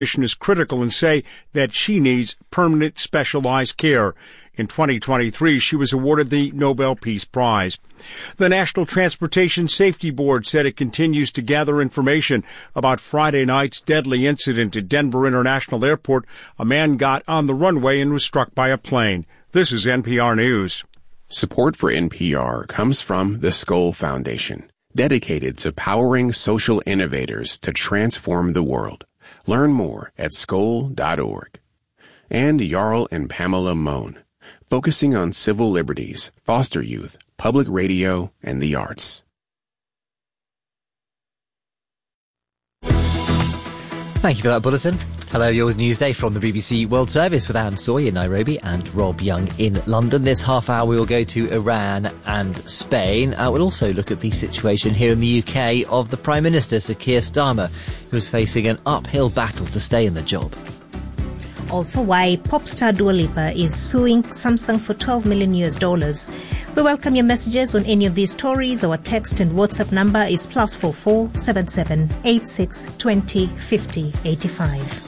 is critical and say that she needs permanent specialized care. In 2023, she was awarded the Nobel Peace Prize. The National Transportation Safety Board said it continues to gather information about Friday night's deadly incident at Denver International Airport. A man got on the runway and was struck by a plane. This is NPR News. Support for NPR comes from the Skoll Foundation, dedicated to powering social innovators to transform the world. Learn more at skoll.org. And Jarl and Pamela Mohn, focusing on civil liberties, foster youth, public radio, and the arts. Thank you for that bulletin. Hello, your Newsday from the BBC World Service with Anne Soy in Nairobi and Rob Young in London. This half hour we will go to Iran and Spain. We'll also look at the situation here in the UK of the Prime Minister, Sir Keir Starmer, who is facing an uphill battle to stay in the job. Also, why pop star Dua Lipa is suing Samsung for $12 million. We welcome your messages on any of these stories. Our text and WhatsApp number is +44 77 86 20 50 85.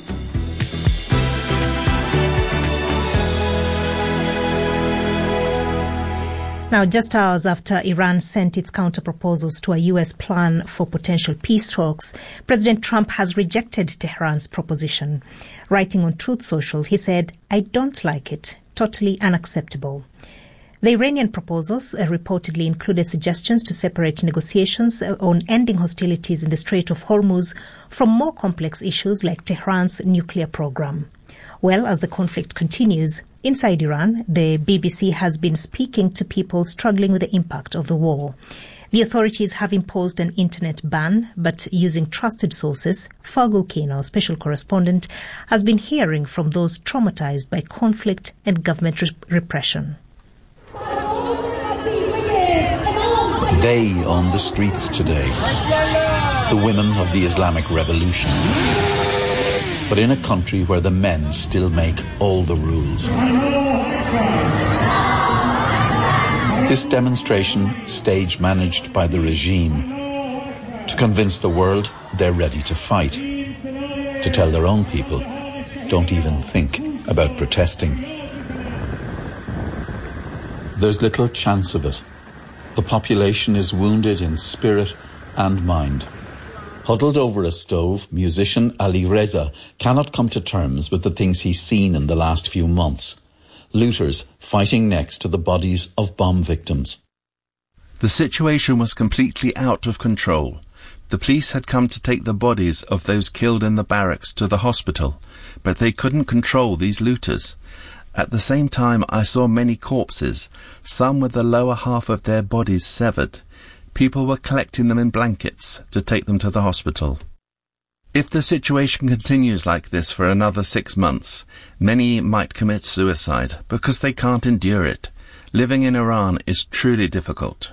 Now, just hours after Iran sent its counter-proposals to a U.S. plan for potential peace talks, President Trump has rejected Tehran's proposition. Writing on Truth Social, he said, "I don't like it. Totally unacceptable." The Iranian proposals reportedly included suggestions to separate negotiations on ending hostilities in the Strait of Hormuz from more complex issues like Tehran's nuclear program. Well, as the conflict continues, inside Iran, the BBC has been speaking to people struggling with the impact of the war. The authorities have imposed an internet ban, but using trusted sources, Fargul Kane, our special correspondent, has been hearing from those traumatized by conflict and government repression. They on the streets today, the women of the Islamic Revolution. But in a country where the men still make all the rules. This demonstration, stage managed by the regime, to convince the world they're ready to fight, to tell their own people, don't even think about protesting. There's little chance of it. The population is wounded in spirit and mind. Huddled over a stove, musician Ali Reza cannot come to terms with the things he's seen in the last few months. Looters fighting next to the bodies of bomb victims. The situation was completely out of control. The police had come to take the bodies of those killed in the barracks to the hospital, but they couldn't control these looters. At the same time, I saw many corpses, some with the lower half of their bodies severed. People were collecting them in blankets to take them to the hospital. If the situation continues like this for another 6 months, many might commit suicide because they can't endure it. Living in Iran is truly difficult.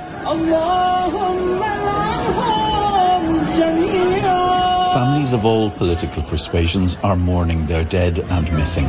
Families of all political persuasions are mourning their dead and missing.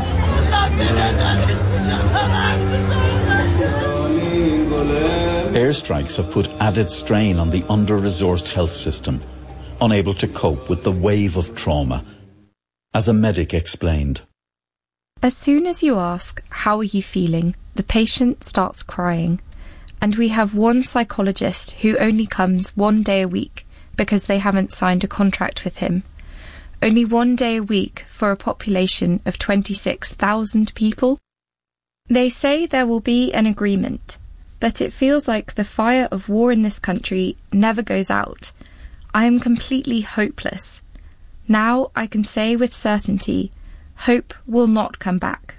Airstrikes have put added strain on the under-resourced health system, unable to cope with the wave of trauma. As a medic explained, as soon as you ask, "How are you feeling?" the patient starts crying. And we have one psychologist who only comes 1 day a week because they haven't signed a contract with him. Only 1 day a week for a population of 26,000 people. They say there will be an agreement, but it feels like the fire of war in this country never goes out. I am completely hopeless. Now I can say with certainty, hope will not come back.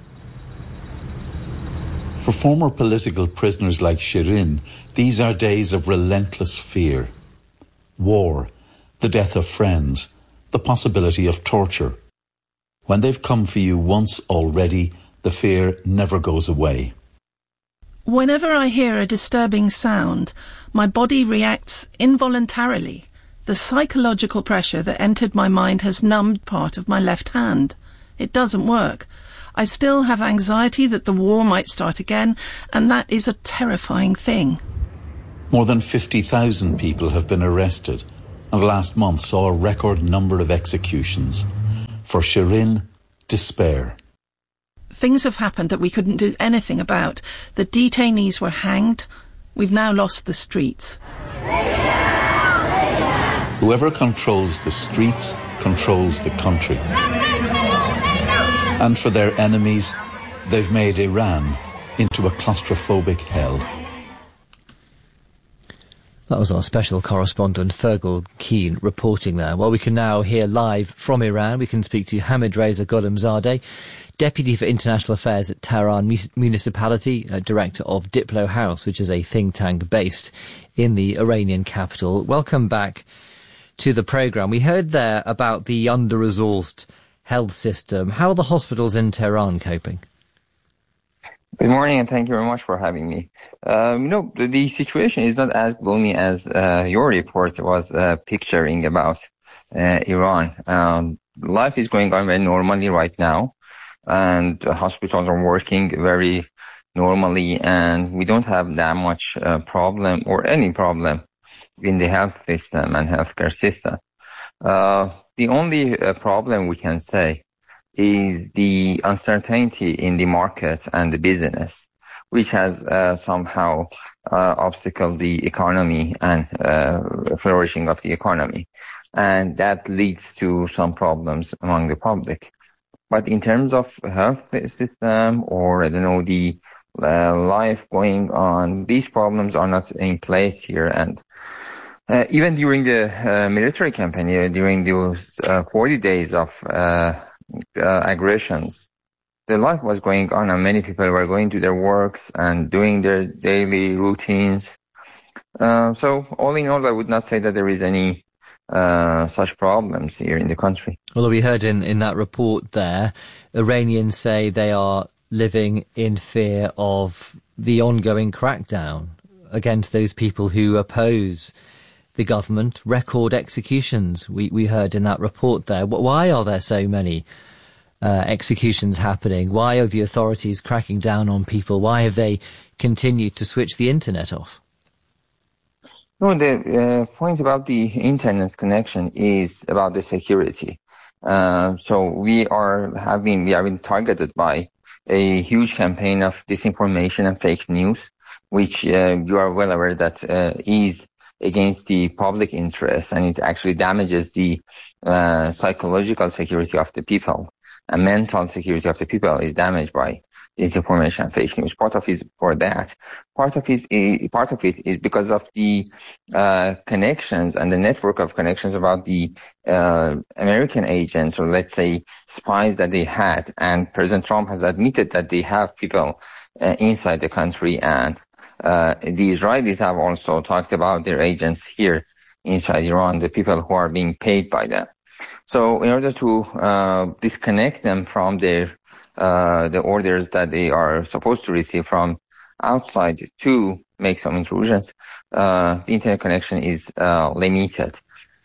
For former political prisoners like Shirin, these are days of relentless fear. War, the death of friends, the possibility of torture. When they've come for you once already, the fear never goes away. Whenever I hear a disturbing sound, my body reacts involuntarily. The psychological pressure that entered my mind has numbed part of my left hand. It doesn't work. I still have anxiety that the war might start again, and that is a terrifying thing. More than 50,000 people have been arrested, and last month saw a record number of executions. For Shirin, despair. Things have happened that we couldn't do anything about. The detainees were hanged. We've now lost the streets. Whoever controls the streets controls the country. And for their enemies, they've made Iran into a claustrophobic hell. That was our special correspondent Fergal Keane reporting there. Well, we can now hear live from Iran. We can speak to Hamid Reza Gholamzadeh, Deputy for International Affairs at Tehran Municipality, Director of Diplo House, which is a think tank based in the Iranian capital. Welcome back to the programme. We heard there about the under-resourced health system. How are the hospitals in Tehran coping? Good morning, and thank you very much for having me. The situation is not as gloomy as your report was picturing about Iran. Life is going on very normally right now, and hospitals are working very normally, and we don't have that much problem or any problem in the health system and healthcare system. The only problem we can say is the uncertainty in the market and the business, which has somehow obstacled the economy and flourishing of the economy. And that leads to some problems among the public. But in terms of health system or, the life going on, these problems are not in place here. And even during the military campaign, during those 40 days of aggressions, the life was going on and many people were going to their works and doing their daily routines. So all in all, I would not say that there is any such problems here in the country. Although we heard in that report there, Iranians say they are living in fear of the ongoing crackdown against those people who oppose the government. Record executions, we heard in that report there. Why are there so many executions happening? Why are the authorities cracking down on people? Why have they continued to switch the internet off? No, the point about the internet connection is about the security. So we have been targeted by a huge campaign of disinformation and fake news, which you are well aware that is against the public interest, and it actually damages the psychological security of the people. And mental security of the people is damaged by disinformation and fake news. Part of it is for that. Part of it is because of the connections and the network of connections about the American agents, or let's say spies that they had. And President Trump has admitted that they have people inside the country, and the Israelis have also talked about their agents here inside Iran, the people who are being paid by them. So in order to disconnect them from their the orders that they are supposed to receive from outside to make some intrusions, the internet connection is limited.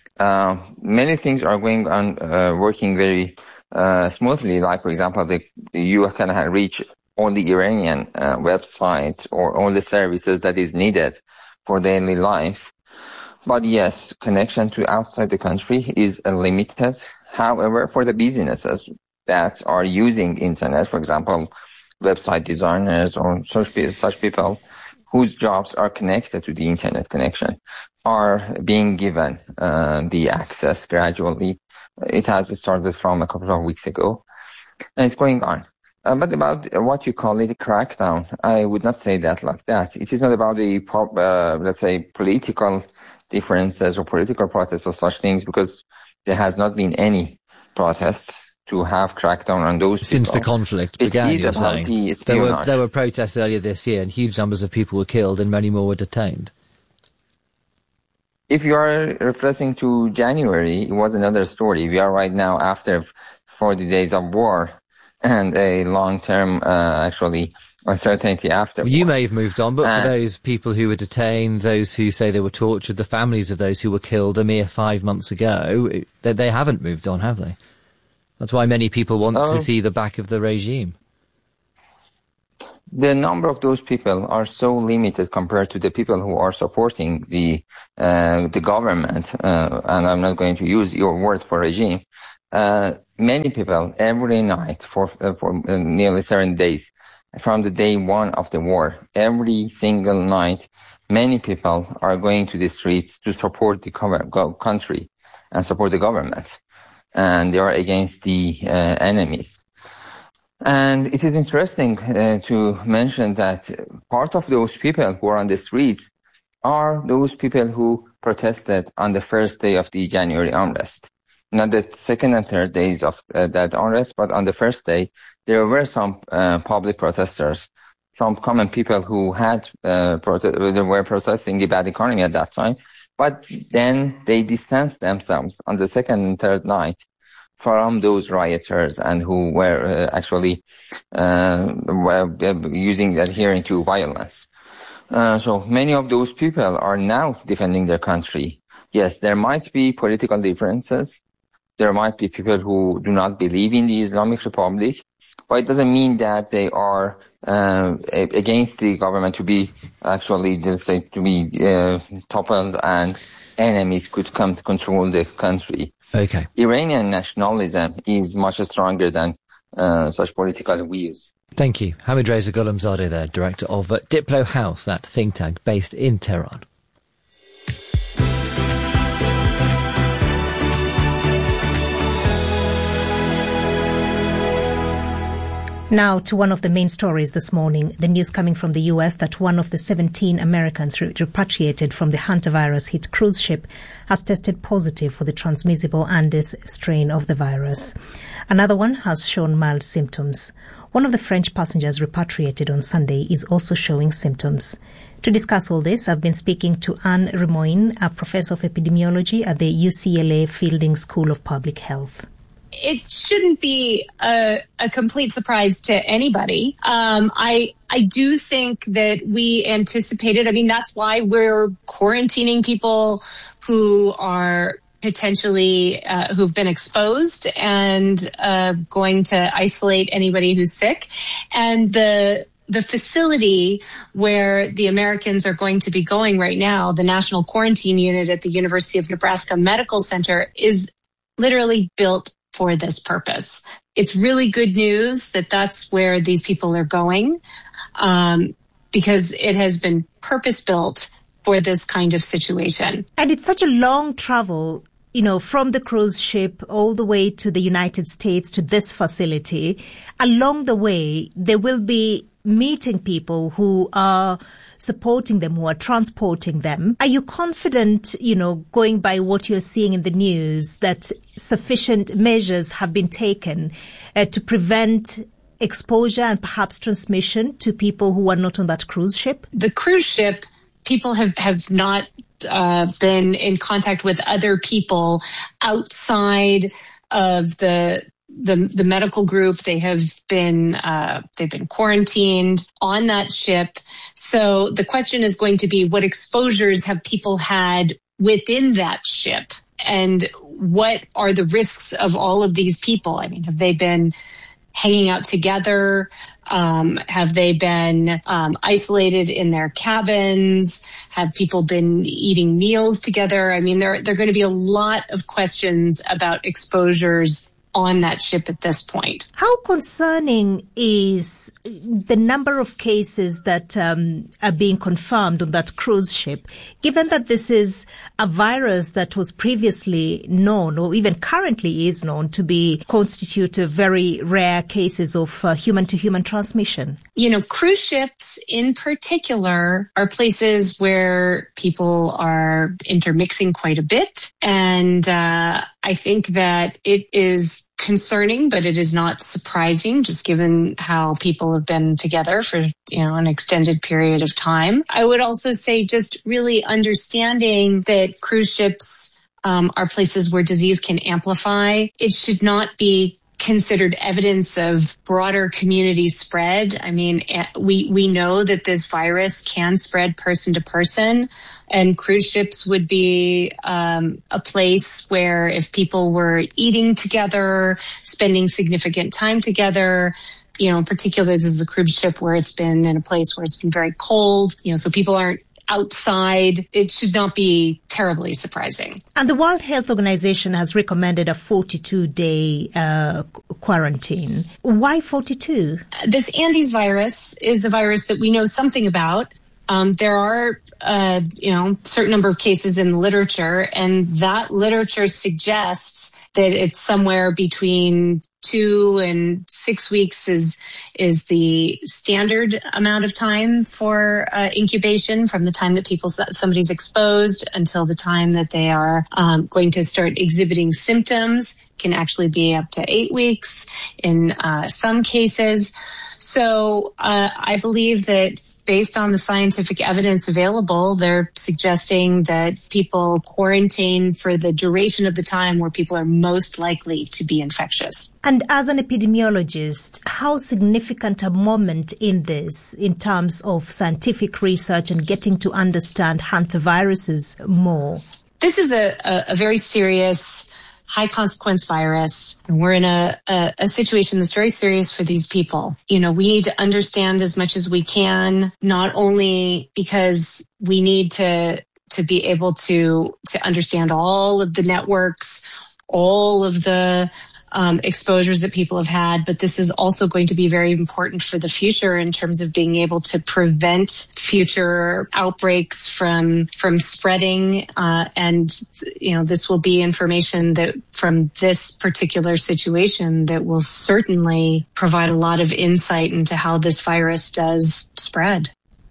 Many things are going on, working very smoothly. Like, for example, you can reach all the Iranian websites or all the services that is needed for daily life. But yes, connection to outside the country is limited. However, for the businesses that are using internet, for example, website designers or such people whose jobs are connected to the internet connection, are being given the access gradually. It has started from a couple of weeks ago, and it's going on. But about what you call it, a crackdown, I would not say that like that. It is not about the, let's say, political differences or political protests or such things, because there has not been any protests to have crackdown on those since people. The conflict began. It is about the espionage. There were protests earlier this year, and huge numbers of people were killed, and many more were detained. If you are referring to January, it was another story. We are right now after 40 days of war and a long-term, uncertainty after. You may have moved on, but for those people who were detained, those who say they were tortured, the families of those who were killed a mere 5 months ago, they haven't moved on, have they? That's why many people want to see the back of the regime. The number of those people are so limited compared to the people who are supporting the government, and I'm not going to use your word for regime. many people every night for nearly 7 days, from the day one of the war, every single night, many people are going to the streets to support the country and support the government. And they are against the enemies. And it is interesting to mention that part of those people who are on the streets are those people who protested on the first day of the January unrest. Not the second and third days of that unrest, but on the first day, there were some public protesters, some common people who had were protesting the bad economy at that time. But then they distanced themselves on the second and third night from those rioters and who were actually adhering to violence. So many of those people are now defending their country. Yes, there might be political differences. There might be people who do not believe in the Islamic Republic, but it doesn't mean that they are against the government to be actually toppled and enemies could come to control the country. Okay. Iranian nationalism is much stronger than such political views. Thank you. Hamid Reza Ghulamzadeh there, director of Diplo House, that think tank based in Tehran. Now to one of the main stories this morning, the news coming from the US that one of the 17 Americans repatriated from the hantavirus-hit cruise ship has tested positive for the transmissible Andes strain of the virus. Another one has shown mild symptoms. One of the French passengers repatriated on Sunday is also showing symptoms. To discuss all this, I've been speaking to Anne Remoyne, a professor of epidemiology at the UCLA Fielding School of Public Health. It shouldn't be a complete surprise to anybody. I do think that we anticipated, that's why we're quarantining people who are potentially, who've been exposed and going to isolate anybody who's sick. And the facility where the Americans are going to be going right now, the National Quarantine Unit at the University of Nebraska Medical Center, is literally built for this purpose. It's really good news that that's where these people are going, because it has been purpose-built for this kind of situation. And it's such a long travel, from the cruise ship all the way to the United States to this facility. Along the way, they will be meeting people who are supporting them, who are transporting them. Are you confident, going by what you're seeing in the news, that sufficient measures have been taken to prevent exposure and perhaps transmission to people who are not on that cruise ship? The cruise ship, people have not been in contact with other people outside of the medical group. They have been they've been quarantined on that ship. So the question is going to be, what exposures have people had within that ship, and what are the risks of all of these people? Have they been hanging out together? Have they been isolated in their cabins? Have people been eating meals together? There are going to be a lot of questions about exposures on that ship at this point. How concerning is the number of cases that are being confirmed on that cruise ship, given that this is a virus that was previously known, or even currently is known, to constitute very rare cases of human-to-human transmission? Cruise ships in particular are places where people are intermixing quite a bit. And I think that it is concerning, but it is not surprising, just given how people have been together for, an extended period of time. I would also say just really understanding that cruise ships are places where disease can amplify. It should not be considered evidence of broader community spread. We know that this virus can spread person to person, and cruise ships would be a place where if people were eating together, spending significant time together, in particular, this is a cruise ship where it's been in a place where it's been very cold, so people aren't outside, it should not be terribly surprising. And the World Health Organization has recommended a 42-day quarantine. Why 42? This Andes virus is a virus that we know something about. There are, certain number of cases in the literature, and that literature suggests that it's somewhere between 2 and 6 weeks is the standard amount of time for incubation from the time that somebody's exposed until the time that they are going to start exhibiting symptoms. Can actually be up to 8 weeks in some cases. So I believe that based on the scientific evidence available, they're suggesting that people quarantine for the duration of the time where people are most likely to be infectious. And as an epidemiologist, how significant a moment in this in terms of scientific research and getting to understand hantaviruses more? This is a very serious high consequence virus. And we're in a situation that's very serious for these people. We need to understand as much as we can, not only because we need to be able to understand all of the networks, all of the exposures that people have had, but this is also going to be very important for the future in terms of being able to prevent future outbreaks from spreading. And this will be information that from this particular situation that will certainly provide a lot of insight into how this virus does spread.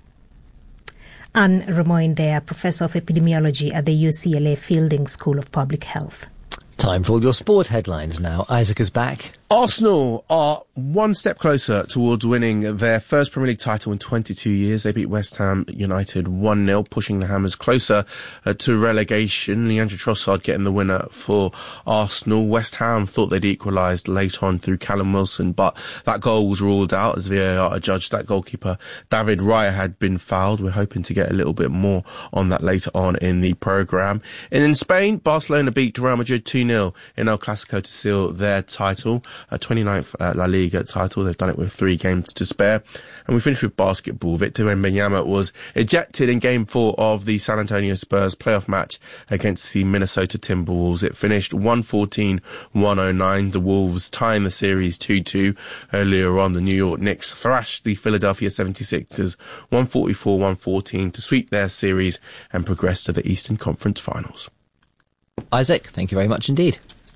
Anne Remoyne there, Professor of Epidemiology at the UCLA Fielding School of Public Health. Time for all your sport headlines now. Isaac is back. Arsenal are one step closer towards winning their first Premier League title in 22 years. They beat West Ham United 1-0, pushing the Hammers closer to relegation. Leandro Trossard getting the winner for Arsenal. West Ham thought they'd equalised late on through Callum Wilson, but that goal was ruled out as VAR adjudged that goalkeeper David Raya had been fouled. We're hoping to get a little bit more on that later on in the programme. And in Spain, Barcelona beat Real Madrid 2-0 in El Clasico to seal their title. 29th La Liga title. They've done it with 3 games to spare. And we finished with basketball. Victor Wembanyama was ejected in Game 4 of the San Antonio Spurs playoff match against the Minnesota Timberwolves. It finished 114-109. The Wolves tying the series 2-2. Earlier on, the New York Knicks thrashed the Philadelphia 76ers 144-114 to sweep their series and progress to the Eastern Conference Finals. Isaac, thank you very much indeed.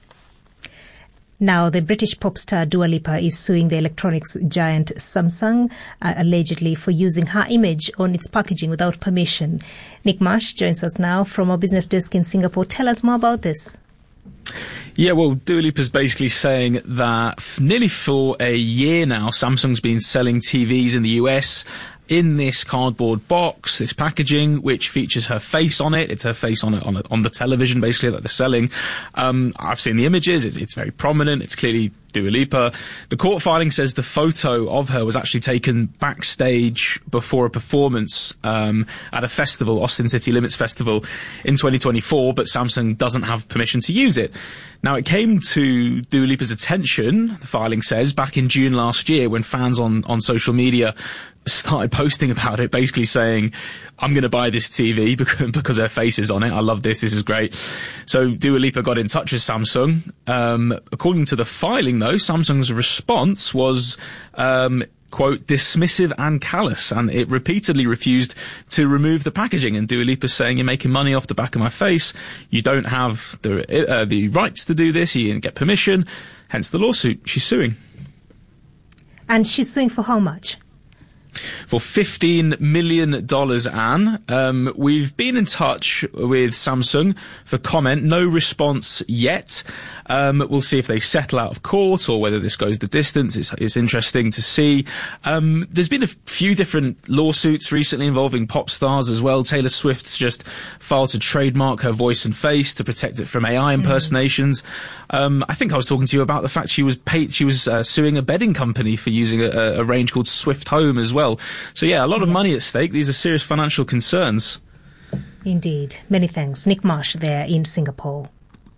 Now, the British pop star Dua Lipa is suing the electronics giant Samsung, allegedly for using her image on its packaging without permission. Nick Marsh joins us now from our business desk in Singapore. Tell us more about this. Yeah, well, Dua Lipa's basically saying that nearly for a year now, Samsung's been selling TVs in the US in this cardboard box, this packaging, which features her face on it. It's her face on the television, basically, that they're selling. I've seen the images. It's very prominent. It's clearly Dua Lipa. The court filing says the photo of her was actually taken backstage before a performance at a festival, Austin City Limits Festival, in 2024, but Samsung doesn't have permission to use it. Now, it came to Dua Lipa's attention, the filing says, back in June last year when fans on social media started posting about it, basically saying, I'm going to buy this TV because her face is on it. I love this. This is great. So Dua Lipa got in touch with Samsung. According to the filing, though, Samsung's response was, quote, dismissive and callous, and it repeatedly refused to remove the packaging. And Dua Lipa's saying, you're making money off the back of my face. You don't have the rights to do this. You didn't get permission. Hence the lawsuit. She's suing. And she's suing for how much? For $15 million, Anne. We've been in touch with Samsung for comment. No response yet. We'll see if they settle out of court or whether this goes the distance. It's interesting to see. There's been a few different lawsuits recently involving pop stars as well. Taylor Swift's just filed to trademark her voice and face to protect it from AI impersonations. I think I was talking to you about the fact she was suing a bedding company for using a range called Swift Home as well. So yeah, a lot of money at stake. These are serious financial concerns. Indeed. Many thanks. Nick Marsh there in Singapore.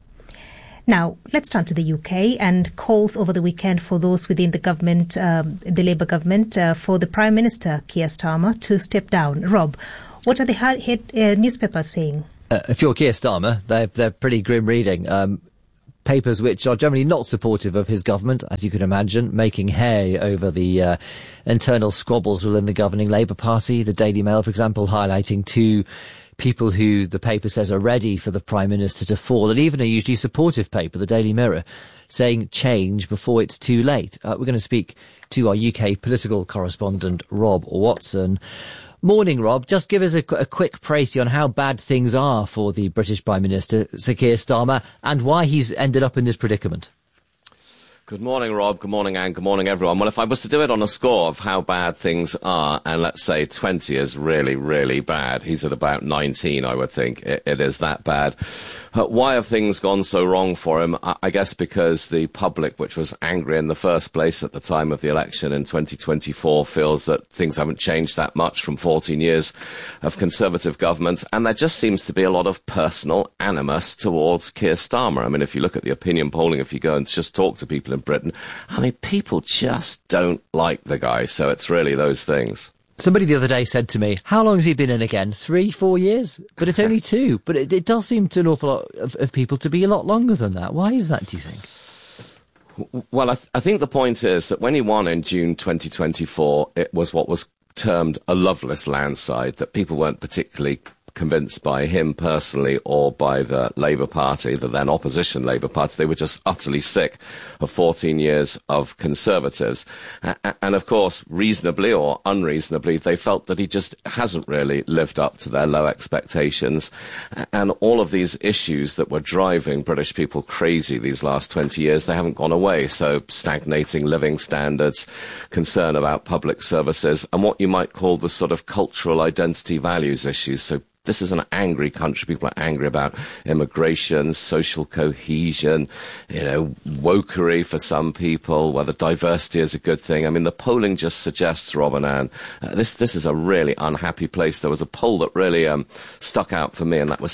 Now, let's turn to the UK and calls over the weekend for those within the government, the Labour government, for the Prime Minister, Keir Starmer, to step down. Rob, What are the newspapers saying? If you're Keir Starmer, they're pretty grim reading. Papers which are generally not supportive of his government, as you can imagine, making hay over the internal squabbles within the governing Labour Party. The Daily Mail, for example, highlighting two people who the paper says are ready for the Prime Minister to fall, and even a usually supportive paper, the Daily Mirror, saying change before it's too late. We're going to speak to our UK political correspondent, Rob Watson. Morning, Rob. Just give us a quick précis on how bad things are for the British Prime Minister, Sir Keir Starmer, and why he's ended up in this predicament. Good morning, Rob. Good morning, Anne. Good morning, everyone. Well, if I was to do it on a score of how bad things are, and let's say 20 is really, really bad, he's at about 19, I would think. It is that bad. Why have things gone so wrong for him? I guess because the public, which was angry in the first place at the time of the election in 2024, feels that things haven't changed that much from 14 years of Conservative government, and there just seems to be a lot of personal animus towards Keir Starmer. I mean, if you look at the opinion polling, if you go and just talk to people in Britain, I mean, people just don't like the guy, so it's really those things. Somebody the other day said to me, how long has he been in again? 3-4 years? But it's only 2. But it does seem to an awful lot of people to be a lot longer than that. Why is that, do you think? Well, I think the point is that when he won in June 2024, it was what was termed a loveless landslide, that people weren't particularly convinced by him personally or by the Labour Party, the then opposition Labour Party. They were just utterly sick of 14 years of Conservatives. And of course, reasonably or unreasonably, they felt that he just hasn't really lived up to their low expectations. And all of these issues that were driving British people crazy these last 20 years, they haven't gone away. So stagnating living standards, concern about public services, and what you might call the sort of cultural identity values issues. So this is an angry country. People are angry about immigration, social cohesion, wokery for some people, whether diversity is a good thing. I mean, the polling just suggests, Rob and Anne, this is a really unhappy place. There was a poll that really stuck out for me, and that was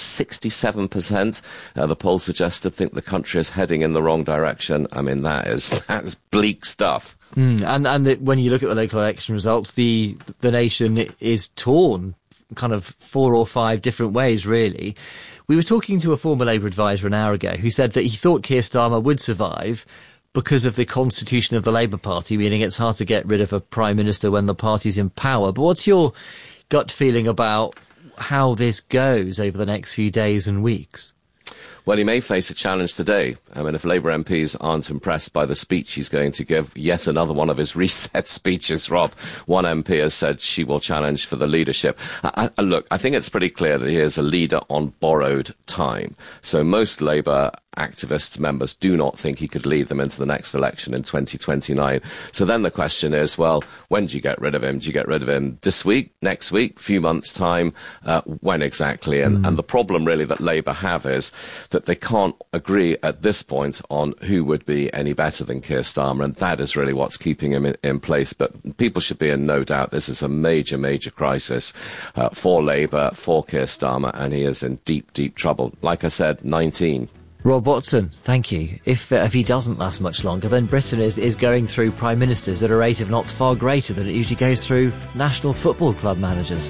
67%. The poll suggested think the country is heading in the wrong direction. I mean, that's bleak stuff. And when you look at the local election results, the nation is torn kind of 4 or 5 different ways, really. We were talking to a former Labour advisor an hour ago who said that he thought Keir Starmer would survive because of the constitution of the Labour Party, meaning it's hard to get rid of a Prime Minister when the party's in power. But what's your gut feeling about how this goes over the next few days and weeks? Well, he may face a challenge today. I mean, if Labour MPs aren't impressed by the speech he's going to give, yet another one of his reset speeches, Rob. One MP has said she will challenge for the leadership. Look, I think it's pretty clear that he is a leader on borrowed time. So most Labour activist members do not think he could lead them into the next election in 2029. So then the question is, well, when do you get rid of him? Do you get rid of him this week, next week, few months' time? When exactly? And the problem really that Labour have is that they can't agree at this point on who would be any better than Keir Starmer, and that is really what's keeping him in place. But people should be in no doubt this is a major, major crisis for Labour, for Keir Starmer, and he is in deep, deep trouble. Like I said, 19. Rob Watson, thank you. If he doesn't last much longer, then Britain is going through prime ministers at a rate of knots far greater than it usually goes through national football club managers.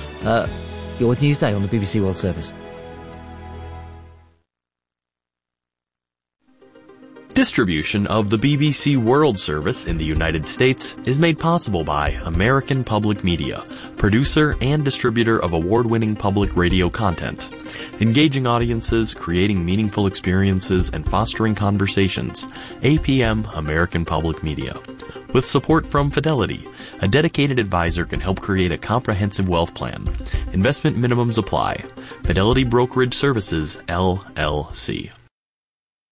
You're with Newsday on the BBC World Service. Distribution of the BBC World Service in the United States is made possible by American Public Media, producer and distributor of award-winning public radio content. Engaging audiences, creating meaningful experiences, and fostering conversations. APM American Public Media. With support from Fidelity, a dedicated advisor can help create a comprehensive wealth plan. Investment minimums apply. Fidelity Brokerage Services, LLC.